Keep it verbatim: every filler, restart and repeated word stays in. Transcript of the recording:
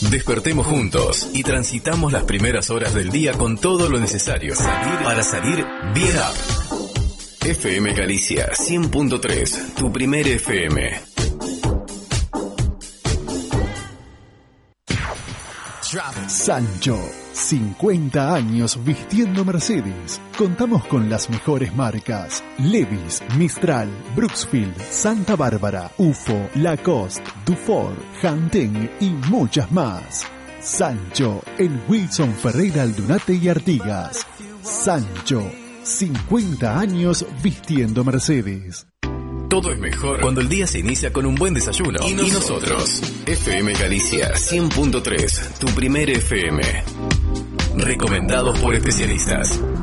Despertemos juntos y transitamos las primeras horas del día con todo lo necesario salir para salir bien up. F M Galicia cien punto tres, tu primer F M. Sancho, cincuenta años vistiendo Mercedes. Contamos con las mejores marcas: Levi's, Mistral, Brooksfield, Santa Bárbara, U F O, Lacoste, Dufour, Hanteng y muchas más. Sancho, en Wilson Ferreira Aldunate y Artigas. Sancho, cincuenta años vistiendo Mercedes. Todo es mejor cuando el día se inicia con un buen desayuno. Y nosotros, y nosotros F M Galicia cien punto tres, tu primer F M. Recomendados por especialistas.